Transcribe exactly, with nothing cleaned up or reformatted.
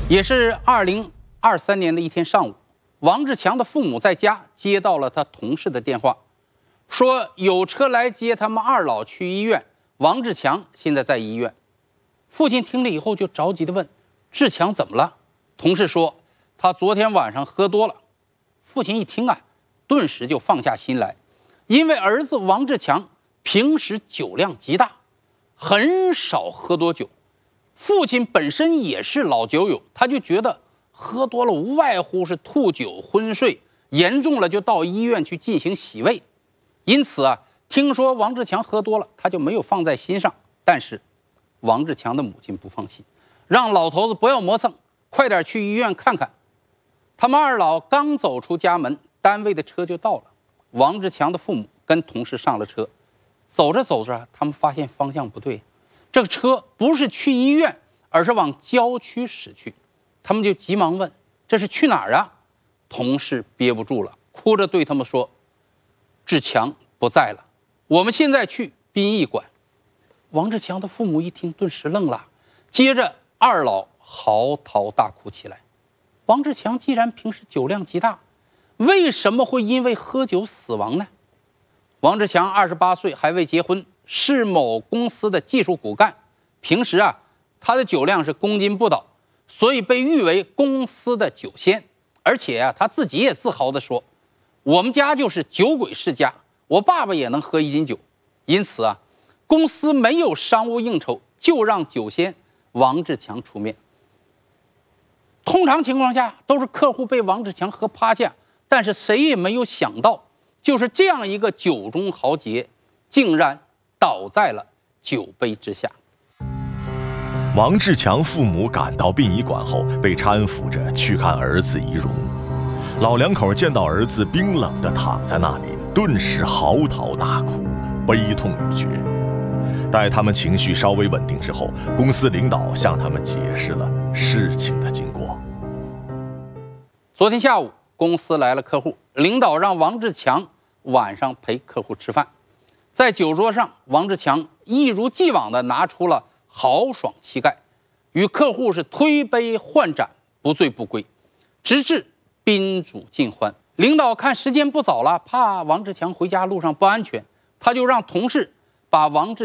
也是二零二三年的一天上午，王志强的父母在家接到了他同事的电话，说有车来接他们二老去医院，王志强现在在医院。父亲听了以后就着急地问：“志强怎么了？”同事说：“他昨天晚上喝多了。”父亲一听啊，顿时就放下心来，因为儿子王志强平时酒量极大，很少喝多酒。父亲本身也是老酒友，他就觉得喝多了无外乎是吐酒昏睡，严重了就到医院去进行洗胃。因此啊，听说王志强喝多了，他就没有放在心上。但是王志强的母亲不放心，让老头子不要磨蹭，快点去医院看看。他们二老刚走出家门，单位的车就到了。王志强的父母跟同事上了车，走着走着，他们发现方向不对，这个车不是去医院，而是往郊区驶去。他们就急忙问：“这是去哪儿啊？”同事憋不住了，哭着对他们说：“志强不在了，我们现在去殡仪馆。”王志强的父母一听，顿时愣了，接着二老嚎啕大哭起来。王志强既然平时酒量极大，为什么会因为喝酒死亡呢？王志强二十八岁，还未结婚，是某公司的技术骨干。平时啊，他的酒量是公斤不倒，所以被誉为公司的酒仙。而且啊，他自己也自豪地说：“我们家就是酒鬼世家，我爸爸也能喝一斤酒。”因此啊，公司没有商务应酬，就让酒仙王志强出面。通常情况下都是客户被王志强喝趴下，但是谁也没有想到，就是这样一个酒中豪杰，竟然倒在了酒杯之下。 王志强父母赶到殡仪馆后，被搀扶着去看儿子遗容。老两口见到儿子冰冷地躺在那里，顿时嚎啕大哭，悲痛欲绝。待他们情绪稍微稳定之后，公司领导向他们解释了事情的经过。 昨天下午，公司来了客户，领导让王志强晚上陪客户吃饭。在酒桌上，王志强一如既往地拿出了豪爽气概，与客户是推杯换盏，不醉不归，直至宾主尽欢。领导看时间不早了，怕王志强回家路上不安全，他就让同事把王志